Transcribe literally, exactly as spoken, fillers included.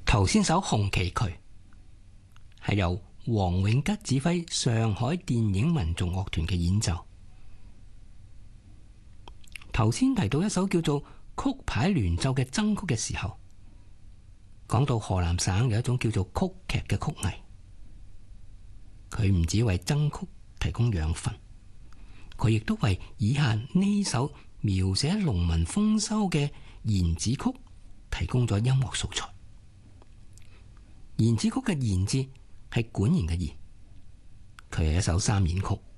頭先首《紅旗渠》係由黃永吉指揮上海電影民族樂團嘅演奏。頭先提到一首叫做曲牌聯奏嘅箏曲嘅時候，講到河南省有一種叫做曲劇嘅曲藝，佢唔止為箏曲提供養分，佢亦都為以下呢首描寫農民豐收嘅言子曲提供咗音樂素材。言子曲嘅言字係管弦嘅弦，佢係一首三言曲。